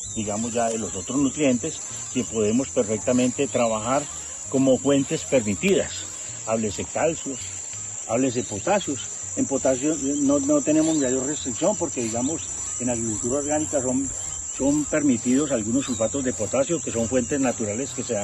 digamos ya de los otros nutrientes que podemos perfectamente trabajar como fuentes permitidas. Háblese calcios, háblese potasios. En potasio no tenemos mayor restricción porque digamos en agricultura orgánica son permitidos algunos sulfatos de potasio que son fuentes naturales que se dan